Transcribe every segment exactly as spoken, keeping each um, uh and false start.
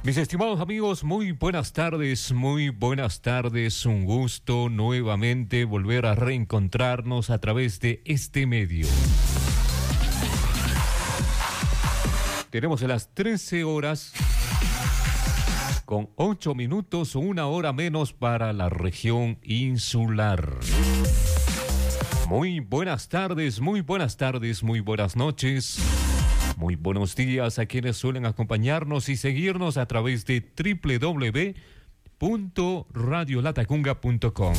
Mis estimados amigos, muy buenas tardes, muy buenas tardes. Un gusto nuevamente volver a reencontrarnos a través de este medio. Tenemos las trece horas con ocho minutos, una hora menos para la región insular. Muy buenas tardes, muy buenas tardes, muy buenas noches. Muy buenos días a quienes suelen acompañarnos y seguirnos a través de doble u doble u doble u punto radio latacunga punto com.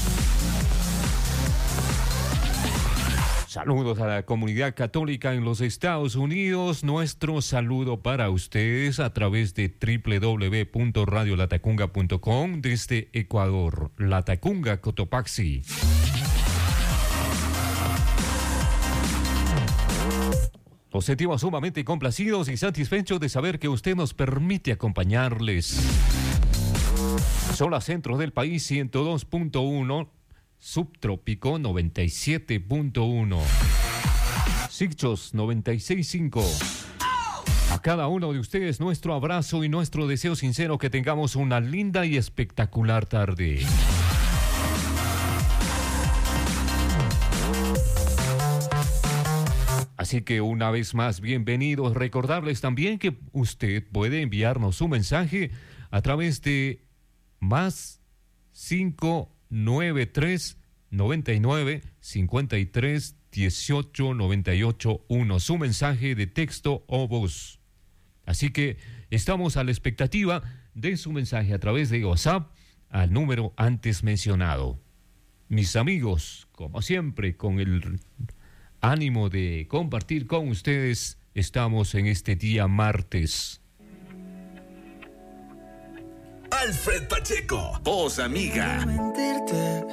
Saludos a la comunidad católica en los Estados Unidos. Nuestro saludo para ustedes a través de doble u doble u doble u punto radio latacunga punto com desde Ecuador, Latacunga, Cotopaxi. Nos sentimos sumamente complacidos y satisfechos de saber que usted nos permite acompañarles. Zona centro del país ciento dos punto uno, subtrópico noventa y siete punto uno, Sitges noventa y seis punto cinco. A cada uno de ustedes nuestro abrazo y nuestro deseo sincero que tengamos una linda y espectacular tarde. Así que una vez más, bienvenidos. Recordarles también que usted puede enviarnos su mensaje a través de más cinco nueve tres nueve nueve cinco tres uno ocho nueve ocho uno. Su mensaje de texto o voz. Así que estamos a la expectativa de su mensaje a través de WhatsApp al número antes mencionado. Mis amigos, como siempre, con el ánimo de compartir con ustedes, estamos en este día martes. Alfred Pacheco, voz amiga. Mentirte,